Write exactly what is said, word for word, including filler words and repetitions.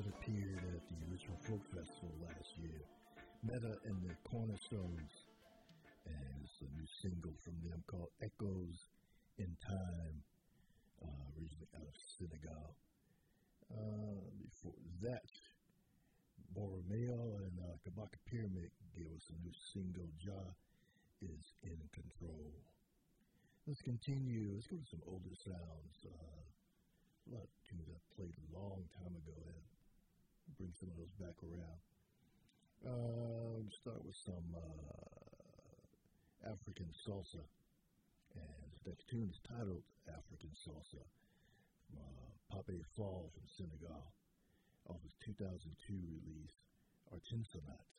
that appeared at the Richmond Folk Festival last year. Meta and the Cornerstones. And it's a new single from them called Echoes in Time, uh, originally out of Senegal. Uh, before that, Borromeo and uh, Kabaka Pyramid gave us a new single, Jah is in Control. Let's continue. Let's go to some older sounds. Uh, a lot of tunes I played a long time ago and bring some of those back around. Uh, start with some uh, African salsa. And that tune is titled African Salsa. From uh, Pape Fall from Senegal. Off his two thousand two release, Artisanat.